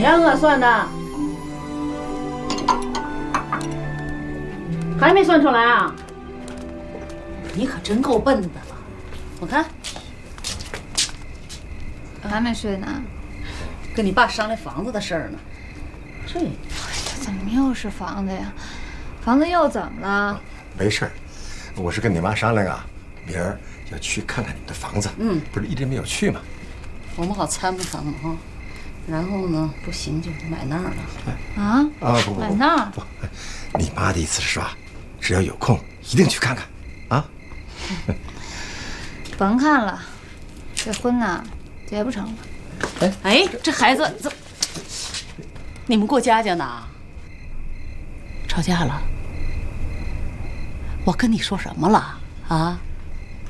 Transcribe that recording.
让我算的，还没算出来啊？你可真够笨的了，我看。 还没睡呢， 跟你爸商量房子的事儿呢。这， 怎么又是房子呀？房子又怎么了？ 没事儿，我是跟你妈商量啊，明儿要去看看你们的房子。不是一直没有去吗？ 我们好参谋参谋哈。然后呢，不行就买那儿了。 不， 买那儿？ 不，你妈的意思是吧？只要有空，一定去看看啊。 甭看了，这婚呐结不成了。 哎，这孩子怎么？你们过家家呢？吵架了？我跟你说什么了啊？